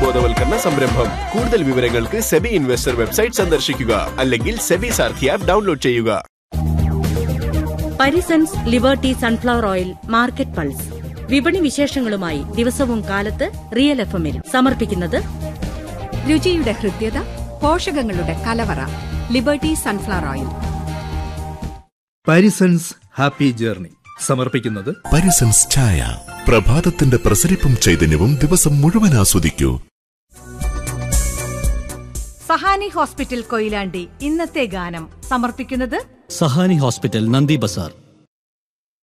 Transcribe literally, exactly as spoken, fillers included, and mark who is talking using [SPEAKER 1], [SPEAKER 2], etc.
[SPEAKER 1] ബോധവൽക്കരണ സംരംഭം. കൂടുതൽ വിവരങ്ങൾക്ക് സെബി ഇൻവെസ്റ്റർ വെബ്സൈറ്റ് സന്ദർശിക്കുക അല്ലെങ്കിൽ സെബി സാർഥി ആപ്പ് ഡൗൺലോഡ് ചെയ്യുക.
[SPEAKER 2] Parisons liberty sunflower oil market pulse. വിപണി വിശേഷങ്ങളുമായി ദിവസവും കാലത്ത് റിയൽ എഫ് എമ്മിൽ സമർപ്പിക്കുന്നത്
[SPEAKER 3] രുചിയുടെ ഹൃദ്യത, പോഷകങ്ങളുടെ കലവറ. Liberty sunflower oil.
[SPEAKER 4] Parisons happy journey സമർപ്പിക്കുന്നത്
[SPEAKER 5] പരിസൻസ് ചായ. പ്രഭാതത്തിന്റെ പ്രസരിപ്പും ചൈതന്യവും ദിവസം മുഴുവൻ ആസ്വദിക്കൂ.
[SPEAKER 3] സഹാനി ഹോസ്പിറ്റൽ കൊയിലാണ്ടി ഇന്നത്തെ ഗാനം സമർപ്പിക്കുന്നത്
[SPEAKER 6] സഹാനി ഹോസ്പിറ്റൽ നന്ദി ബസാർ.